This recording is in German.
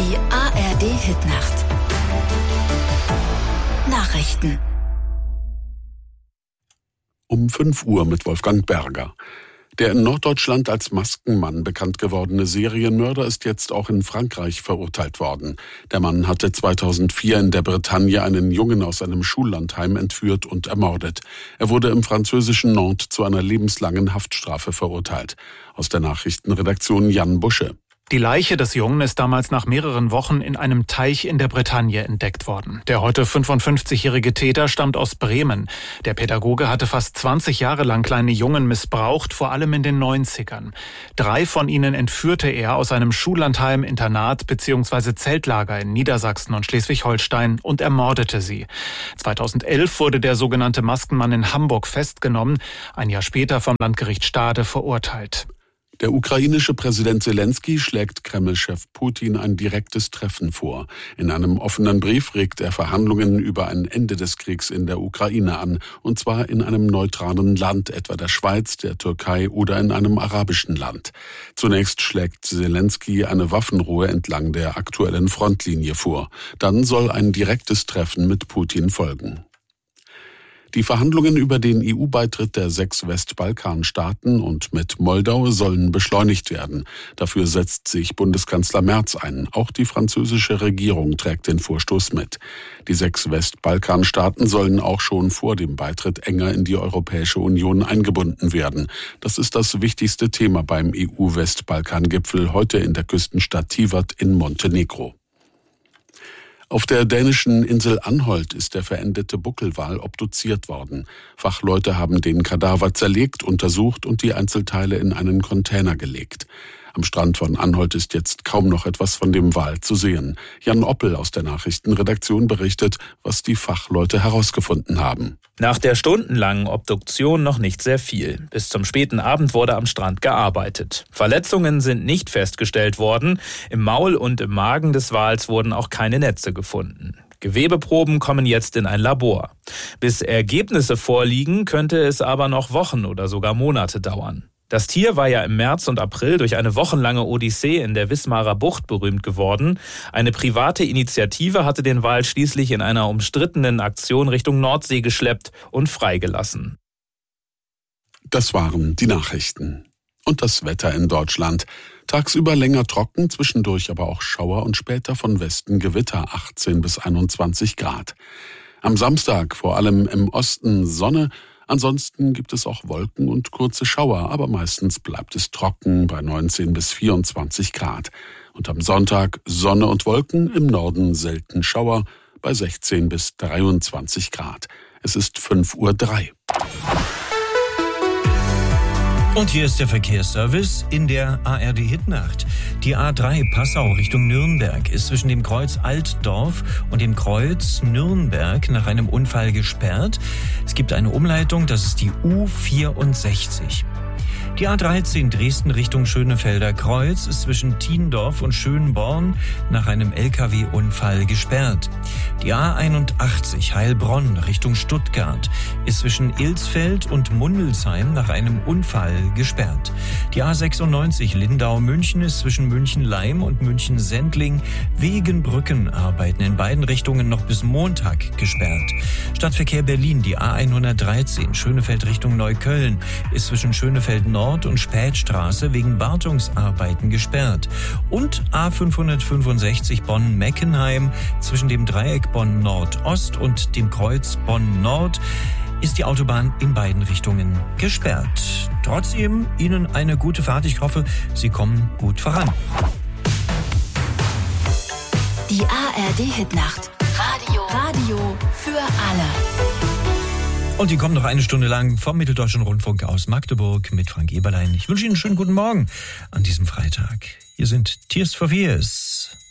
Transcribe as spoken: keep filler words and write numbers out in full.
Die A R D-Hitnacht. Nachrichten. Um fünf Uhr mit Wolfgang Berger. Der in Norddeutschland als Maskenmann bekannt gewordene Serienmörder ist jetzt auch in Frankreich verurteilt worden. Der Mann hatte zweitausendvier in der Bretagne einen Jungen aus einem Schullandheim entführt und ermordet. Er wurde im französischen Nantes zu einer lebenslangen Haftstrafe verurteilt. Aus der Nachrichtenredaktion Jan Busche. Die Leiche des Jungen ist damals nach mehreren Wochen in einem Teich in der Bretagne entdeckt worden. Der heute fünfundfünfzigjährige Täter stammt aus Bremen. Der Pädagoge hatte fast zwanzig Jahre lang kleine Jungen missbraucht, vor allem in den neunzigern. Drei von ihnen entführte er aus einem Schullandheim, Internat bzw. Zeltlager in Niedersachsen und Schleswig-Holstein und ermordete sie. zweitausendelf wurde der sogenannte Maskenmann in Hamburg festgenommen, ein Jahr später vom Landgericht Stade verurteilt. Der ukrainische Präsident Selenskyj schlägt Kreml-Chef Putin ein direktes Treffen vor. In einem offenen Brief regt er Verhandlungen über ein Ende des Kriegs in der Ukraine an, und zwar in einem neutralen Land, etwa der Schweiz, der Türkei oder in einem arabischen Land. Zunächst schlägt Selenskyj eine Waffenruhe entlang der aktuellen Frontlinie vor. Dann soll ein direktes Treffen mit Putin folgen. Die Verhandlungen über den E U-Beitritt der sechs Westbalkanstaaten und mit Moldau sollen beschleunigt werden. Dafür setzt sich Bundeskanzler Merz ein. Auch die französische Regierung trägt den Vorstoß mit. Die sechs Westbalkanstaaten sollen auch schon vor dem Beitritt enger in die Europäische Union eingebunden werden. Das ist das wichtigste Thema beim E U-Westbalkan-Gipfel heute in der Küstenstadt Tivat in Montenegro. Auf der dänischen Insel Anholt ist der verendete Buckelwal obduziert worden. Fachleute haben den Kadaver zerlegt, untersucht und die Einzelteile in einen Container gelegt. Am Strand von Anholt ist jetzt kaum noch etwas von dem Wal zu sehen. Jan Oppel aus der Nachrichtenredaktion berichtet, was die Fachleute herausgefunden haben. Nach der stundenlangen Obduktion noch nicht sehr viel. Bis zum späten Abend wurde am Strand gearbeitet. Verletzungen sind nicht festgestellt worden. Im Maul und im Magen des Wals wurden auch keine Netze gefunden. Gewebeproben kommen jetzt in ein Labor. Bis Ergebnisse vorliegen, könnte es aber noch Wochen oder sogar Monate dauern. Das Tier war ja im März und April durch eine wochenlange Odyssee in der Wismarer Bucht berühmt geworden. Eine private Initiative hatte den Wal schließlich in einer umstrittenen Aktion Richtung Nordsee geschleppt und freigelassen. Das waren die Nachrichten. Und das Wetter in Deutschland. Tagsüber länger trocken, zwischendurch aber auch Schauer und später von Westen Gewitter, achtzehn bis einundzwanzig Grad. Am Samstag vor allem im Osten Sonne. Ansonsten gibt es auch Wolken und kurze Schauer, aber meistens bleibt es trocken bei neunzehn bis vierundzwanzig Grad. Und am Sonntag Sonne und Wolken, im Norden selten Schauer bei sechzehn bis dreiundzwanzig Grad. Es ist fünf Uhr drei. Und hier ist der Verkehrsservice in der A R D-Hitnacht. Die A drei Passau Richtung Nürnberg ist zwischen dem Kreuz Altdorf und dem Kreuz Nürnberg nach einem Unfall gesperrt. Es gibt eine Umleitung, das ist die U vierundsechzig. Die A dreizehn Dresden Richtung Schönefelder Kreuz ist zwischen Tiendorf und Schönborn nach einem L K W-Unfall gesperrt. Die A einundachtzig Heilbronn Richtung Stuttgart ist zwischen Ilsfeld und Mundelsheim nach einem Unfall gesperrt. Die A sechsundneunzig Lindau-München ist zwischen München-Leim und München-Sendling wegen Brückenarbeiten in beiden Richtungen noch bis Montag gesperrt. Stadtverkehr Berlin, die A hundertdreizehn Schönefeld Richtung Neukölln ist zwischen Schönefeld Nord und Spätstraße wegen Wartungsarbeiten gesperrt. Und A fünfhundertfünfundsechzig Bonn-Meckenheim zwischen dem Dreieck Bonn-Nordost und dem Kreuz Bonn-Nord ist die Autobahn in beiden Richtungen gesperrt. Trotzdem Ihnen eine gute Fahrt. Ich hoffe, Sie kommen gut voran. Die A R D-Hitnacht. Radio. Radio für alle. Und die kommen noch eine Stunde lang vom Mitteldeutschen Rundfunk aus Magdeburg mit Frank Eberlein. Ich wünsche Ihnen einen schönen guten Morgen an diesem Freitag. Hier sind Tears for Fears.